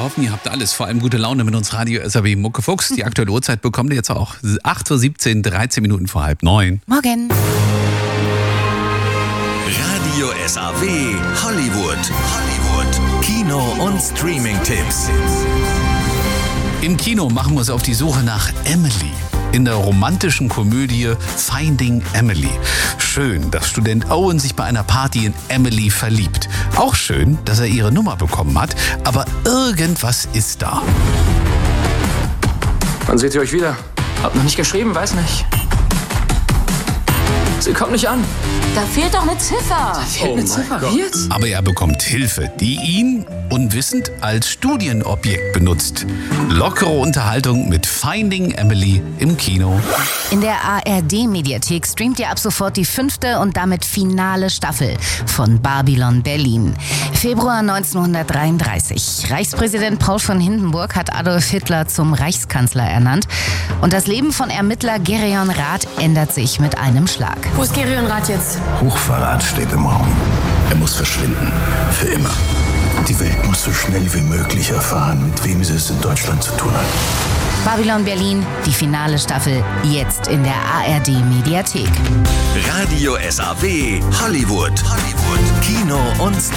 hoffen, ihr habt alles, vor allem gute Laune mit uns Radio SAW Muckefuchs. Die aktuelle Uhrzeit bekommt ihr jetzt auch 8:17 Uhr, 13 Minuten vor 8:30. Morgen. Radio SAW Hollywood. Kino- und Streaming-Tipps. Im Kino machen wir uns auf die Suche nach Emily. In der romantischen Komödie Finding Emily. Schön, dass Student Owen sich bei einer Party in Emily verliebt. Auch schön, dass er ihre Nummer bekommen hat, aber irgendwas ist da. Wann seht ihr euch wieder? Hab noch nicht geschrieben, weiß nicht. Sie kommt nicht an. Da fehlt doch eine Ziffer. Fehlt eine Ziffer. Wie jetzt? Aber er bekommt Hilfe, die ihn unwissend als Studienobjekt benutzt. Lockere Unterhaltung mit Finding Emily im Kino. In der ARD-Mediathek streamt ihr ab sofort die 5. und damit finale Staffel von Babylon Berlin. Februar 1933. Reichspräsident Paul von Hindenburg hat Adolf Hitler zum Reichskanzler ernannt. Und das Leben von Ermittler Gereon Rath ändert sich mit einem Schlag. Wo ist Gereon Rath jetzt? Hochverrat steht im Raum. Er muss verschwinden. Für immer. Die Welt muss so schnell wie möglich erfahren, mit wem sie es in Deutschland zu tun hat. Babylon Berlin, die finale Staffel, jetzt in der ARD-Mediathek. Radio SAW Hollywood. Kino- und